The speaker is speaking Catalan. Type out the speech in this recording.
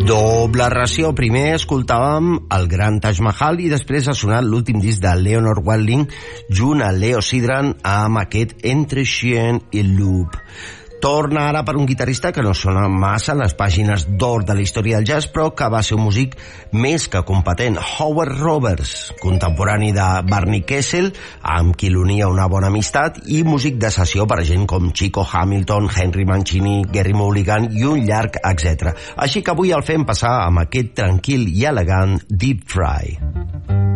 Doble ració. Primer escoltàvem el Gran Taj Mahal i després ha sonat l'últim disc de Leonard Watling junt a Leo Sidran amb aquest Entre Chien i Loup. Torna ara per un guitarrista que no sona massa en les pàgines d'or de la història del jazz, però que va ser un músic més que competent. Howard Roberts, contemporani de Barney Kessel, amb qui l'unia una bona amistat, i músic de sessió per a gent com Chico Hamilton, Henry Mancini, Gary Mulligan i un llarg etc. Així que avui el fem passar amb aquest tranquil i elegant Deep Fry.